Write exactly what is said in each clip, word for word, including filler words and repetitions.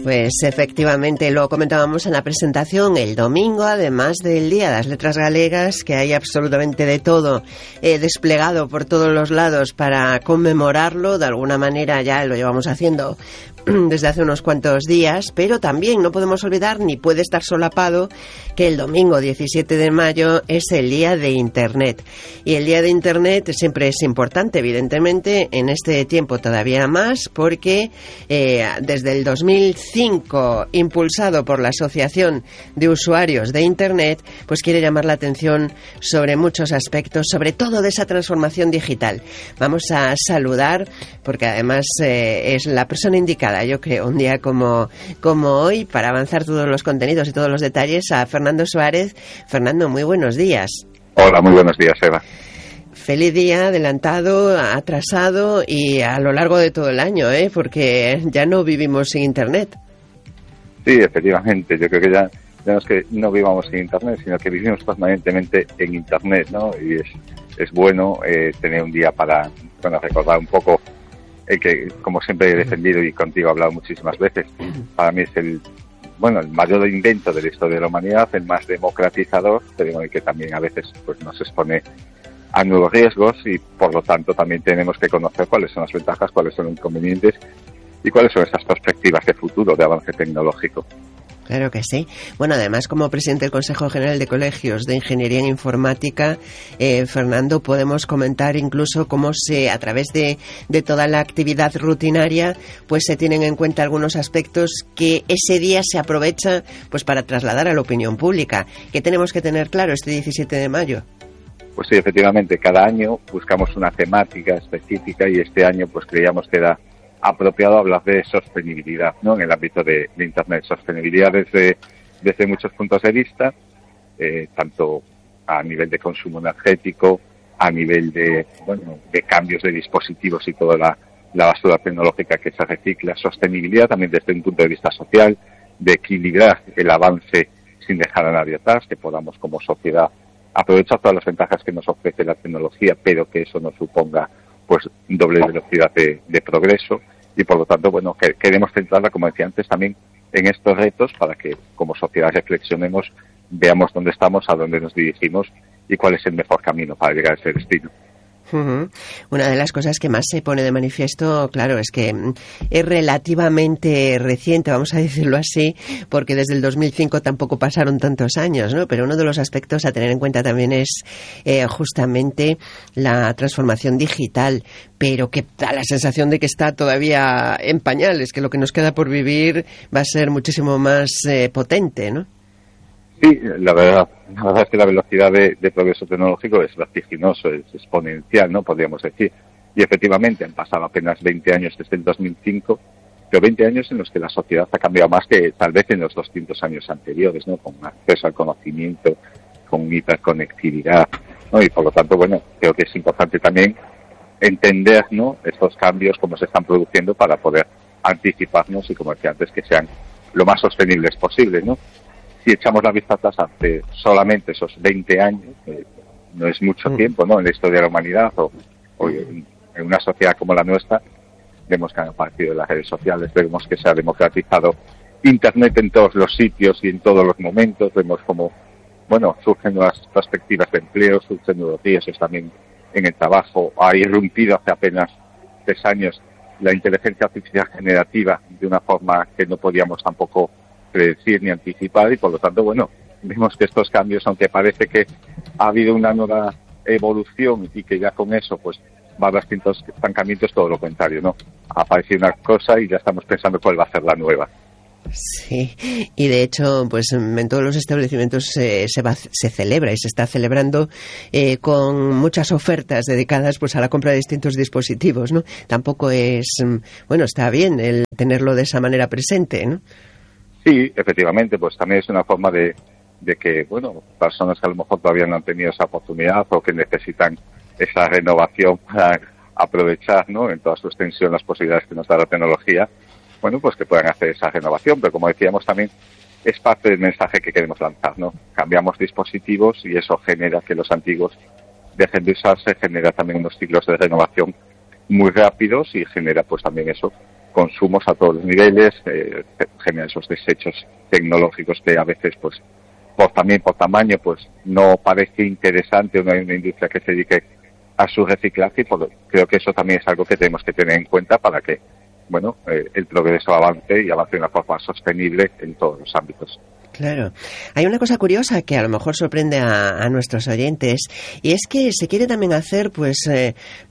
Pues efectivamente, lo comentábamos en la presentación, el domingo, además del Día de las Letras Galegas, que hay absolutamente de todo eh, desplegado por todos los lados para conmemorarlo. De alguna manera ya lo llevamos haciendo desde hace unos cuantos días, pero también no podemos olvidar, ni puede estar solapado, que el domingo diecisiete de mayo es el Día de Internet. Y el Día de Internet siempre es importante, evidentemente, en este tiempo todavía más, porque eh, desde el dos mil cinco, impulsado por la Asociación de Usuarios de Internet, pues quiere llamar la atención sobre muchos aspectos, sobre todo de esa transformación digital. Vamos a saludar, porque además eh, es la persona indicada, yo creo, un día como, como hoy, para avanzar todos los contenidos y todos los detalles, a Fernando Suárez. Fernando, muy buenos días. Hola, muy buenos días, Eva. Feliz día, adelantado, atrasado y a lo largo de todo el año, ¿eh? Porque ya no vivimos sin Internet. Sí, efectivamente, yo creo que ya, ya no es que no vivamos sin Internet, sino que vivimos permanentemente en Internet, ¿no? Y es, es bueno eh, tener un día para, bueno, recordar un poco el que, como siempre he defendido y contigo he hablado muchísimas veces, para mí es el, bueno, el mayor invento de la historia de la humanidad, el más democratizador, pero el que también a veces pues nos expone a nuevos riesgos y por lo tanto también tenemos que conocer cuáles son las ventajas, cuáles son los inconvenientes y cuáles son esas perspectivas de futuro de avance tecnológico. Claro que sí. Bueno, además, como presidente del Consejo General de Colegios de Ingeniería en Informática, eh, Fernando, podemos comentar incluso cómo se, a través de, de toda la actividad rutinaria, pues se tienen en cuenta algunos aspectos que ese día se aprovecha pues para trasladar a la opinión pública. ¿Qué tenemos que tener claro este diecisiete de mayo? Pues sí, efectivamente, cada año buscamos una temática específica y este año pues creíamos que era apropiado hablar de sostenibilidad, ¿no? En el ámbito de, de Internet. Sostenibilidad desde, desde muchos puntos de vista, eh, tanto a nivel de consumo energético, a nivel de, bueno, de cambios de dispositivos y toda la, la basura tecnológica que se recicla. Sostenibilidad también desde un punto de vista social, de equilibrar el avance sin dejar a nadie atrás, que podamos como sociedad aprovechar todas las ventajas que nos ofrece la tecnología, pero que eso no suponga pues doble velocidad de, de progreso y por lo tanto, bueno, que, queremos centrarla, como decía antes, también en estos retos para que como sociedad reflexionemos, veamos dónde estamos, a dónde nos dirigimos y cuál es el mejor camino para llegar a ese destino. Uh-huh. Una de las cosas que más se pone de manifiesto, claro, es que es relativamente reciente, vamos a decirlo así, porque desde el dos mil cinco tampoco pasaron tantos años, ¿no? Pero uno de los aspectos a tener en cuenta también es eh, justamente la transformación digital, pero que da la sensación de que está todavía en pañales, que lo que nos queda por vivir va a ser muchísimo más eh, potente, ¿no? Sí, la verdad, la verdad es que la velocidad de, de progreso tecnológico es vertiginoso, es exponencial, ¿no? Podríamos decir. Y efectivamente han pasado apenas veinte años desde el dos mil cinco, pero veinte años en los que la sociedad ha cambiado más que tal vez en los doscientos años anteriores, ¿no? Con acceso al conocimiento, con hiperconectividad, ¿no? Y por lo tanto, bueno, creo que es importante también entender, ¿no? Estos cambios, cómo se están produciendo para poder anticiparnos y, como decía antes, que sean lo más sostenibles posibles, ¿no? Si echamos la vista atrás hace solamente esos veinte años, eh, no es mucho tiempo, ¿no? En la historia de la humanidad o, o en, en una sociedad como la nuestra, vemos que han aparecido las redes sociales, vemos que se ha democratizado Internet en todos los sitios y en todos los momentos, vemos como, bueno, surgen nuevas perspectivas de empleo, surgen nuevos riesgos también en el trabajo, ha irrumpido hace apenas tres años la inteligencia artificial generativa de una forma que no podíamos tampoco predecir ni anticipar y por lo tanto, bueno, vemos que estos cambios, aunque parece que ha habido una nueva evolución y que ya con eso pues va a haber distintos estancamientos, todo lo contrario, ¿no? Ha aparecido una cosa y ya estamos pensando cuál va a ser la nueva. Sí, y de hecho, pues en todos los establecimientos eh, se va, se celebra y se está celebrando eh, con muchas ofertas dedicadas pues a la compra de distintos dispositivos, ¿no? Tampoco es, bueno, está bien el tenerlo de esa manera presente, ¿no? Sí, efectivamente, pues también es una forma de, de que, bueno, personas que a lo mejor todavía no han tenido esa oportunidad o que necesitan esa renovación para aprovechar, ¿no? En toda su extensión las posibilidades que nos da la tecnología, bueno, pues que puedan hacer esa renovación, pero como decíamos también, es parte del mensaje que queremos lanzar, ¿no? Cambiamos dispositivos y eso genera que los antiguos dejen de usarse, genera también unos ciclos de renovación muy rápidos y genera pues también eso, consumos a todos los niveles, eh, genera esos desechos tecnológicos que a veces, pues, por también por tamaño, pues, no parece interesante una, una industria que se dedique a su reciclaje, y por, creo que eso también es algo que tenemos que tener en cuenta para que, bueno, eh, el progreso avance y avance de una forma sostenible en todos los ámbitos. Claro. Hay una cosa curiosa que a lo mejor sorprende a, a nuestros oyentes, y es que se quiere también hacer, pues, eh,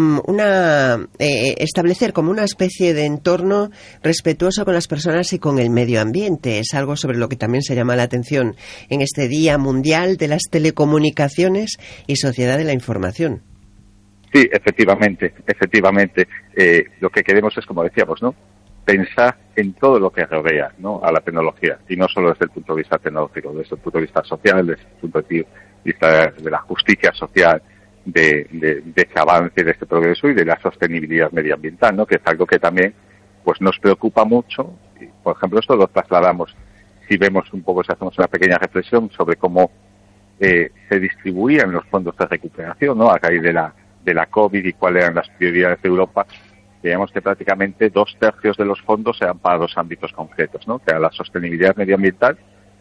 una eh, establecer como una especie de entorno respetuoso con las personas y con el medio ambiente. Es algo sobre lo que también se llama la atención en este Día Mundial de las Telecomunicaciones y Sociedad de la Información. Sí, efectivamente, efectivamente. Eh, lo que queremos es, como decíamos, ¿no?, pensar en todo lo que rodea, ¿no?, a la tecnología, y no solo desde el punto de vista tecnológico, desde el punto de vista social, desde el punto de vista de la justicia social, de, de, de ese avance, de este progreso y de la sostenibilidad medioambiental, ¿no?, que es algo que también, pues, nos preocupa mucho. Y, por ejemplo, esto lo trasladamos, si vemos un poco, si hacemos una pequeña reflexión sobre cómo eh, se distribuían los fondos de recuperación, ¿no?, a raíz de la de la COVID y cuáles eran las prioridades de Europa. Veíamos que prácticamente dos tercios de los fondos eran para dos ámbitos concretos, ¿no?, que era la sostenibilidad medioambiental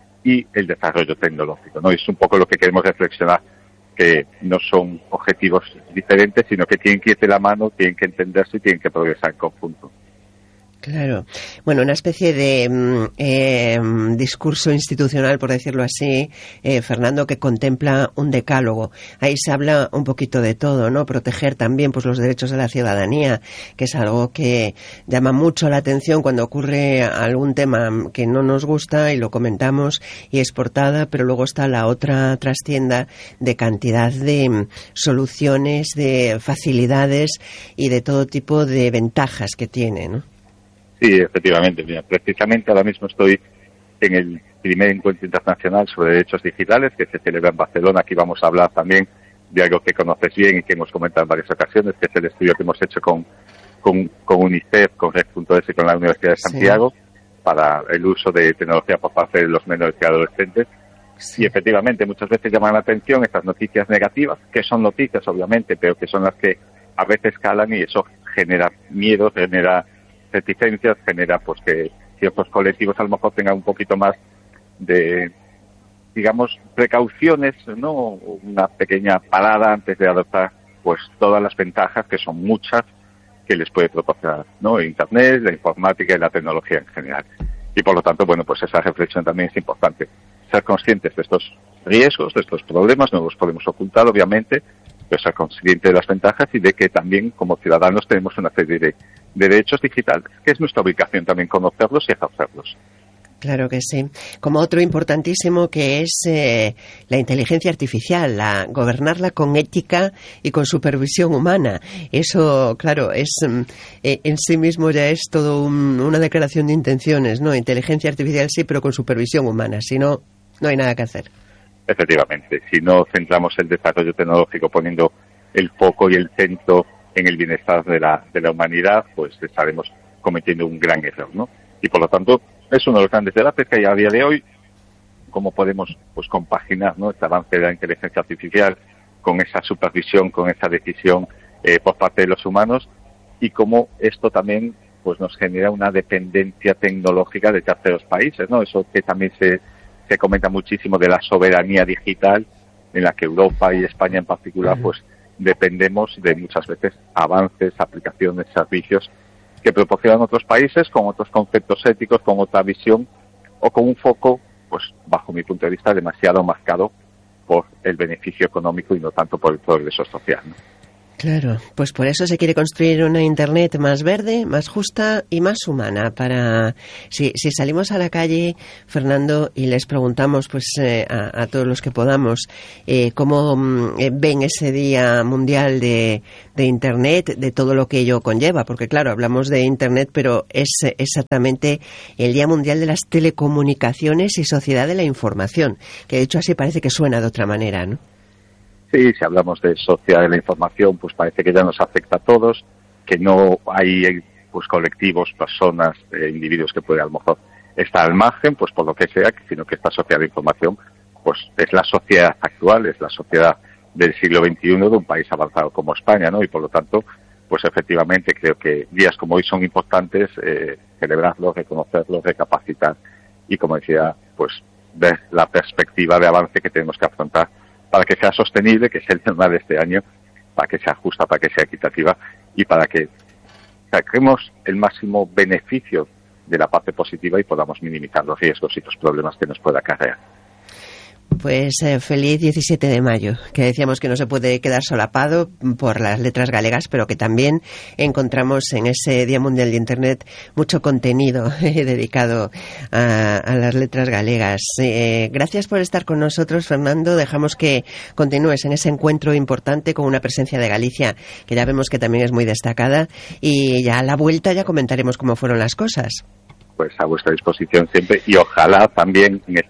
y el desarrollo tecnológico, ¿no? Y es un poco lo que queremos reflexionar, que no son objetivos diferentes, sino que tienen que ir de la mano, tienen que entenderse y tienen que progresar en conjunto. Claro. Bueno, una especie de eh, discurso institucional, por decirlo así, eh, Fernando, que contempla un decálogo. Ahí se habla un poquito de todo, ¿no? Proteger también, pues, los derechos de la ciudadanía, que es algo que llama mucho la atención cuando ocurre algún tema que no nos gusta y lo comentamos y es portada, pero luego está la otra trastienda de cantidad de soluciones, de facilidades y de todo tipo de ventajas que tiene, ¿no? Sí, efectivamente. Mira, precisamente ahora mismo estoy en el primer encuentro internacional sobre derechos digitales que se celebra en Barcelona. Aquí vamos a hablar también de algo que conoces bien y que hemos comentado en varias ocasiones, que es el estudio que hemos hecho con, con, con UNICEF, con Red punto es y con la Universidad de Santiago, sí, para el uso de tecnología por parte de los menores y adolescentes. Sí. Y efectivamente muchas veces llaman la atención estas noticias negativas, que son noticias obviamente, pero que son las que a veces calan, y eso genera miedo, genera reticencias, genera pues que ciertos colectivos a lo mejor tengan un poquito más de, digamos, precauciones, ¿no?, una pequeña parada antes de adoptar pues todas las ventajas, que son muchas, que les puede proporcionar, ¿no?, Internet, la informática y la tecnología en general. Y por lo tanto, bueno, pues esa reflexión también es importante. Ser conscientes de estos riesgos, de estos problemas, no los podemos ocultar, obviamente, pero ser conscientes de las ventajas y de que también como ciudadanos tenemos una serie de, de derechos digitales, que es nuestra obligación también conocerlos y ejercerlos. Claro que sí. Como otro importantísimo, que es eh, la inteligencia artificial, la gobernarla con ética y con supervisión humana. Eso, claro, es eh, en sí mismo ya es todo un, una declaración de intenciones, ¿no? Inteligencia artificial sí, pero con supervisión humana. Si no, no hay nada que hacer. Efectivamente, si no centramos el desarrollo tecnológico poniendo el foco y el centro en el bienestar de la, de la humanidad, pues estaremos cometiendo un gran error, ¿no? Y por lo tanto, es uno de los grandes debates que hay a día de hoy, cómo podemos pues compaginar, ¿no?, este avance de la inteligencia artificial con esa supervisión, con esa decisión eh, por parte de los humanos, y cómo esto también pues nos genera una dependencia tecnológica de terceros países, ¿no? Eso que también se se comenta muchísimo de la soberanía digital, en la que Europa y España en particular pues dependemos de muchas veces avances, aplicaciones, servicios que proporcionan otros países con otros conceptos éticos, con otra visión o con un foco, pues bajo mi punto de vista, demasiado marcado por el beneficio económico y no tanto por el progreso social, ¿no? Claro, pues por eso se quiere construir una Internet más verde, más justa y más humana. Para si, si salimos a la calle, Fernando, y les preguntamos pues eh, a, a todos los que podamos eh, cómo eh, ven ese Día Mundial de, de Internet, de todo lo que ello conlleva, porque claro, hablamos de Internet, pero es exactamente el Día Mundial de las Telecomunicaciones y Sociedad de la Información, que de hecho así parece que suena de otra manera, ¿no? Sí, si hablamos de sociedad de la información, pues parece que ya nos afecta a todos, que no hay pues colectivos, personas, eh, individuos que pueden a lo mejor estar al margen, pues por lo que sea, sino que esta sociedad de información pues es la sociedad actual, es la sociedad del siglo veintiuno de un país avanzado como España, ¿no? Y por lo tanto, pues efectivamente creo que días como hoy son importantes, eh, celebrarlos, reconocerlos, recapacitar y, como decía, pues ver la perspectiva de avance que tenemos que afrontar para que sea sostenible, que sea el tema de este año, para que sea justa, para que sea equitativa y para que saquemos el máximo beneficio de la parte positiva y podamos minimizar los riesgos y los problemas que nos pueda acarrear. Pues eh, feliz diecisiete de mayo, que decíamos que no se puede quedar solapado por las letras galegas, pero que también encontramos en ese Día Mundial de Internet mucho contenido eh, dedicado a, a las letras galegas. Eh, gracias por estar con nosotros, Fernando. Dejamos que continúes en ese encuentro importante con una presencia de Galicia que ya vemos que también es muy destacada, y ya a la vuelta ya comentaremos cómo fueron las cosas. Pues a vuestra disposición siempre, y ojalá también en